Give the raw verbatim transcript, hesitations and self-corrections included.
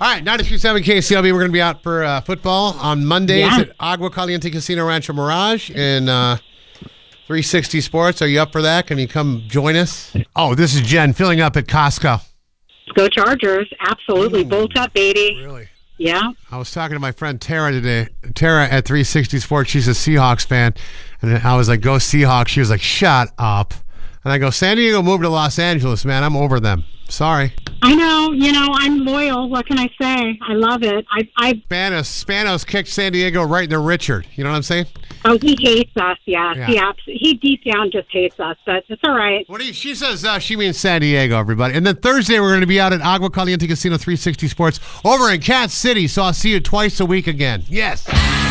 All right, ninety-three point seven K C L B. We're going to be out for uh, football on Mondays Yeah. at Agua Caliente Casino Rancho Mirage in uh, three sixty Sports. Are you up for that? Can you come join us? Oh, this is Jen filling up at Costco. Go Chargers. Absolutely. Bolt up, baby. Really? Yeah. I was talking to my friend Tara today. Tara at three sixty Sports. She's a Seahawks fan. And I was like, go Seahawks. She was like, shut up. And I go, San Diego moved to Los Angeles, man. I'm over them. Sorry. I know. You know, I'm loyal. What can I say? I love it. I, I, Spanos, Spanos kicked San Diego right into Richard. You know what I'm saying? oh, he hates us. Yeah. Yeah. He, abs- he deep down just hates us, but it's all right. What do you, she says uh, she means San Diego, everybody. And then Thursday, we're going to be out at Agua Caliente Casino three sixty Sports over in Cat City. So I'll see you twice a week again. Yes.